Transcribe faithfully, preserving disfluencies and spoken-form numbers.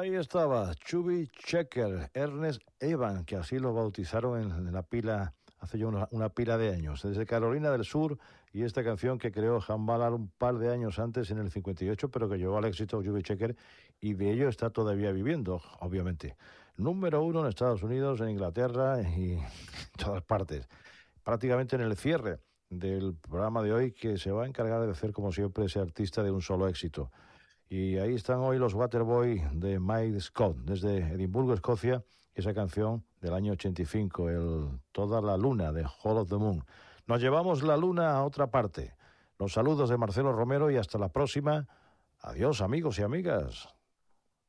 Ahí estaba Chubby Checker, Ernest Evan, que así lo bautizaron en, en la pila, hace ya una, una pila de años, desde Carolina del Sur, y esta canción que creó Han Ballard un par de años antes, en el cincuenta y ocho, pero que llevó al éxito Chubby Checker, y de ello está todavía viviendo, obviamente. Número uno en Estados Unidos, en Inglaterra y en todas partes. Prácticamente en el cierre del programa de hoy, que se va a encargar de hacer, como siempre, ese artista de un solo éxito. Y ahí están hoy los Waterboy de Mike Scott, desde Edimburgo, Escocia, esa canción del año ochenta y cinco, el Toda la Luna, de Hall of the Moon. Nos llevamos la luna a otra parte. Los saludos de Marcelo Romero y hasta la próxima. Adiós, amigos y amigas.